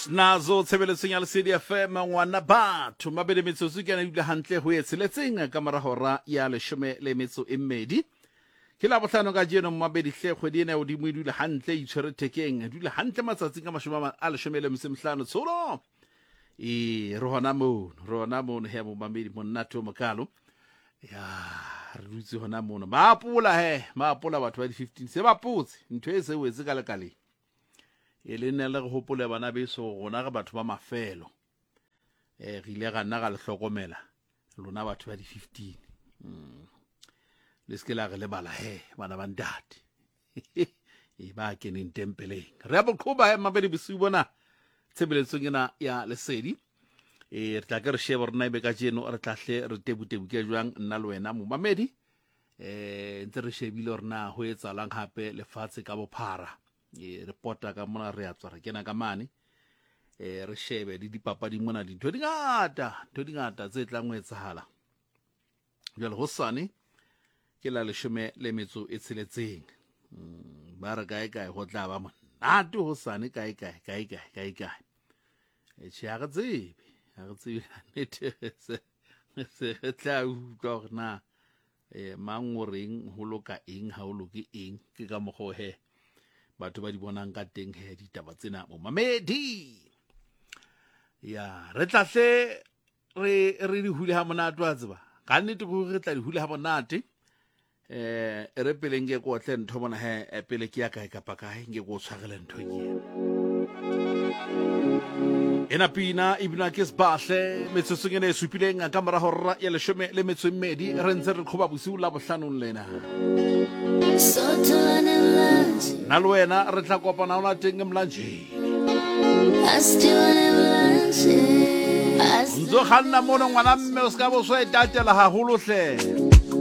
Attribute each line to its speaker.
Speaker 1: Snazo tshebeletsong ya Lesedi FM ngwana batho mabedi metsotso ke na dula hantle ho etseletseng ka mara hora ya 12 ke la bohlano ka jeno mabedi hle kgwedi ena o di mo dula hantle itshwere thekeng dula hantle matsatsing ka 15 tsolo re hona mo he mo mabedi monnato mokalo ya re dutse hona mo ba pula batho ba di 15 se ba putse ntwe e se wetse ka lekale le nne le go hopole bana beso gona ga batho ba mafelo re ile ga nna ga le hlokomela lona batho ba di 15 le skela re le bala bana ba ndati e ba ke ning tempeleng re ba khoba mabedi bisiu bona tshebeletsong ena ya Lesedi re tla ke re shebe rena be ka jeno re tlahle re tebutebuke jwang nna le wena mo mamedi ntse re shebile rena ho etsalang hape lefatshe ka bophara reporta ka mona re a tswa re kena ka mane re shebe di dipapadi mona dintho di ngata tse tlang ho etsahala jwale hosane ke la 16 ba re kae ho tla ba monate hosane kae ha re tsebe se tla utlwa na mangoreng ho loka eng ha o loke eng ke ka mogo batho ba di bonang ka teng ditaba tsena mo mamedi ya re tlahle re di hule ha monate wa tseba ka nnete go re tla di hule ha monate re peleng ke go tle ntho bona pele ke ya kae kapa kae nge go tshwarele ntho ena pina ibna ke sbahle metsotso ene supileng ka mora hora ya 12 re ntse re khoba bosiu la bohlanong lena na le wena re tla kopana ona teng mlanjeng nzo khanna mona ngwana mme o ska bo so e tatela haholo hle